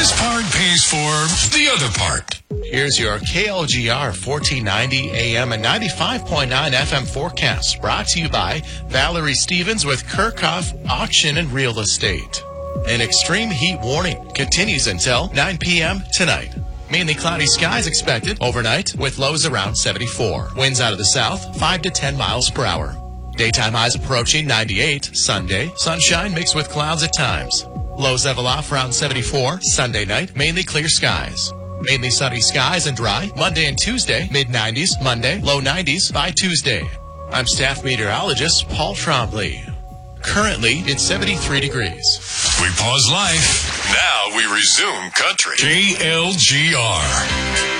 This part pays for the other part. Here's your KLGR 1490 AM and 95.9 FM forecast, brought to you by Valerie Stevens with Kirchhoff Auction and Real Estate. An extreme heat warning continues until 9 p.m. tonight. Mainly cloudy skies expected overnight with lows around 74. Winds out of the south 5 to 10 miles per hour. Daytime highs approaching 98 Sunday. Sunshine mixed with clouds at times. Lows level off around 74 Sunday night. Mainly clear skies. Mainly sunny skies and dry Monday and Tuesday. Mid-90s Monday. Low 90s by Tuesday. I'm staff meteorologist Paul Trombley. Currently, it's 73 degrees. We pause life. Now we resume country. KLGR.